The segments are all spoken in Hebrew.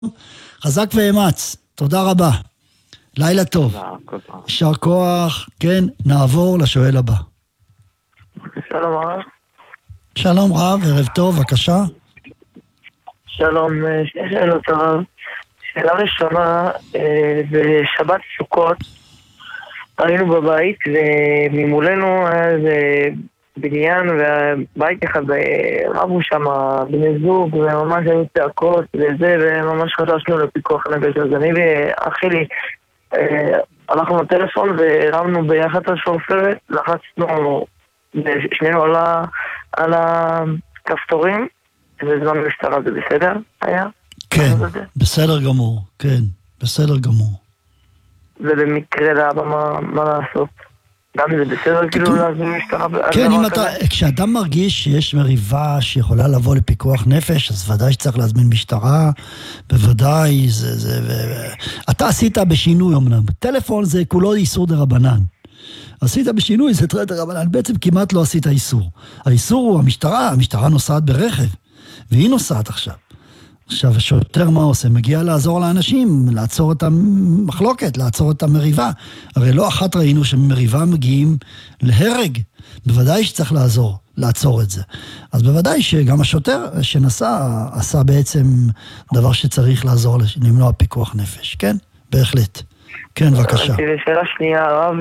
חזק ואמץ, תודה רבה. לילה טוב. יישר כוח, כן, נעבור לשואל הבא. שלום רב. שלום רב, ערב טוב, בבקשה. שלום, שתי שאלות הרב. שאלה ראשונה, בשבת סוכות היינו בבית וממולנו היה איזה בניין והבית אחד רבו שם בני זוג וממש היו צעקות וזה וממש חששנו לפיקוח נפש. אז אני ואחי לי הלכנו לטלפון והרמנו ביחד את השורפרת, לחצנו שנינו על הכפתורים וזמן משטרה. זה בסדר היה? כן, בסדר גמור, כן, בסדר גמור. ובמקרה לאבא מה לעשות? גם זה בסדר כאילו להזמין משטרה? כן, כשאדם מרגיש שיש מריבה שיכולה לבוא לפיקוח נפש, אז ודאי שצריך להזמין משטרה, בוודאי, אתה עשית בשינוי אמנם, טלפון זה כולו איסור דרבנן. עשית בשינוי, זה דרבנן, בעצם כמעט לא עשית איסור. האיסור הוא המשטרה נוסעת ברכב, והיא נוסעת עכשיו. עכשיו, השוטר מה עושה? מגיע לעזור לאנשים, לעצור את המחלוקת, לעצור את המריבה. הרי לא אחת ראינו שמריבה מגיעים להרג. בוודאי שצריך לעצור את זה. אז בוודאי שגם השוטר שנסע, עשה בעצם דבר שצריך לעזור, למנוע פיקוח נפש. כן? בהחלט. כן, בבקשה. שאלה שנייה, הרב,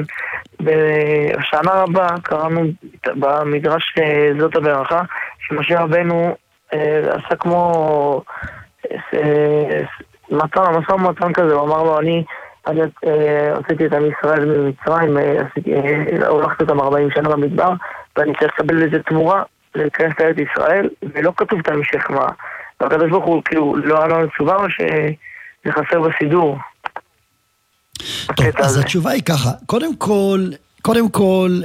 בשנה רבה קראנו במדרש זאת הברכה, שמשה רבנו עשה כמו משא ומתן כזה, הוא אמר לו, אני עשיתי את עם ישראל ממצרים, הולכתי אותם 40 שנה במדבר, ואני צריך לקבל לזה תמורה, להיכנס לארץ ישראל, ולא כתוב את המשך מה. והקדוש ברוך הוא כאילו לא היה לנו תשובה, או שזה חסר בסידור? טוב, אז התשובה היא ככה, קודם כל,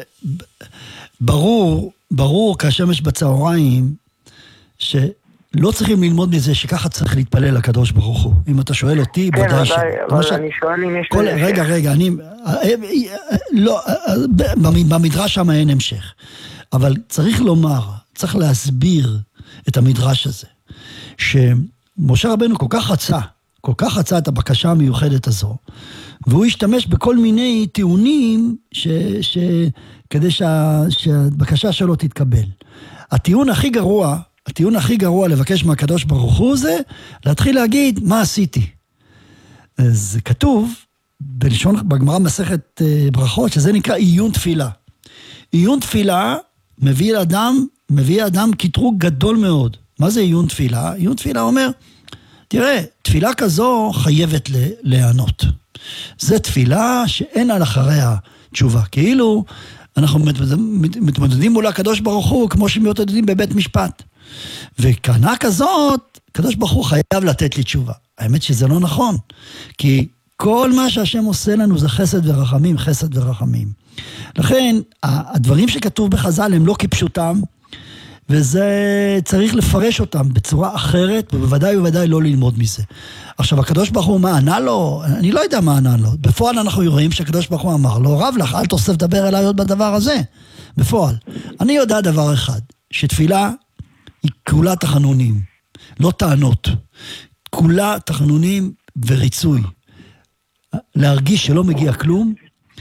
ברור כשמש בצהריים, שלא צריכים ללמוד מזה שככה צריך להתפלל לקדוש ברוך הוא. אם אתה שואל אותי, כן, ודאי, אבל אני שואל אם יש... רגע, לא, במדרש שם אין המשך. אבל צריך לומר, צריך להסביר את המדרש הזה, שמשה רבנו כל כך רצה את הבקשה המיוחדת הזו, והוא השתמש בכל מיני טיעונים כדי שהבקשה שלו תתקבל. הטיעון הכי גרוע לבקש מהקדוש ברוך הוא זה להתחיל להגיד מה עשיתי. זה כתוב בגמרא מסכת ברכות, שזה נקרא עיון תפילה. עיון תפילה מביא אדם קטרוג גדול מאוד. מה זה עיון תפילה? עיון תפילה אומר, תראה, תפילה כזו חייבת להיענות. זה תפילה שאין על אחריה תשובה. כאילו אנחנו מתמודדים מול הקדוש ברוך הוא כמו שמתמודדים בבית משפט. וכהנה כזאת, הקדוש ברוך הוא חייב לתת לי תשובה. האמת שזה לא נכון, כי כל מה שהשם עושה לנו זה חסד ורחמים, חסד ורחמים. לכן, הדברים שכתוב בחז"ל הם לא כפשוטם, וזה צריך לפרש אותם בצורה אחרת, ובוודאי לא ללמוד מזה. עכשיו, הקדוש ברוך הוא, מה ענה לו? אני לא יודע מה ענה לו. בפועל אנחנו רואים שהקדוש ברוך הוא אמר לו, רב לך, אל תוסף דבר אליי עוד בדבר הזה. בפועל. אני יודע דבר אחד, שתפילה היא כולה תחנונים, לא טענות. כולה תחנונים וריצוי. להרגיש שלא מגיע כלום,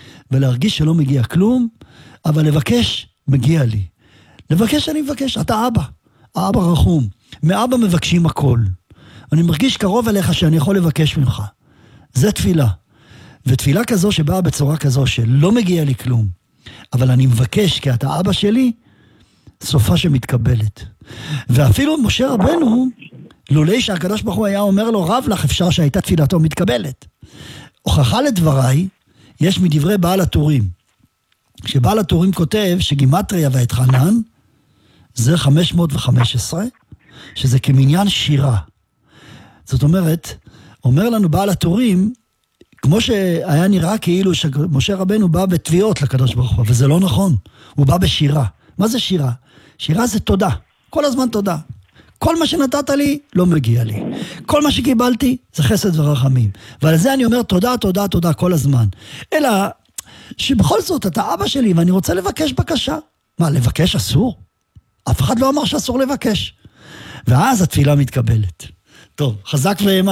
אבל לבקש, מגיע לי. לבקש אני מבקש, אתה אבא רחום, מאבא מבקשים הכל. אני מרגיש קרוב אליך שאני יכול לבקש ממך. זה תפילה. ותפילה כזו שבאה בצורה כזו שלא מגיע לי כלום, אבל אני מבקש כי אתה אבא שלי, סופה שמתקבלת. ואפילו משה רבנו, לולי שהקדוש ברוך הוא היה אומר לו, רב לך אפשר שהייתה תפילתו מתקבלת. הוכחה לדבריי, יש מדברי בעל הטורים. שבעל הטורים כותב שגימטריה ואתחנן, זה 515, שזה כמניין שירה. זאת אומרת, אומר לנו בעל הטורים, כמו שהיה נראה כאילו שמשה רבנו בא בתביעות לקדוש ברוך הוא, וזה לא נכון, הוא בא בשירה. מה זה שירה? שירה זה תודה, כל הזמן תודה. כל מה שנתת לי, לא מגיע לי. כל מה שקיבלתי, זה חסד ורחמים. ועל זה אני אומר תודה, תודה, תודה כל הזמן. אלא שבכל זאת אתה אבא שלי, ואני רוצה לבקש בקשה. מה, לבקש אסור? אף אחד לא אמר שאסור לבקש. ואז התפילה מתקבלת. טוב, חזק ואמץ.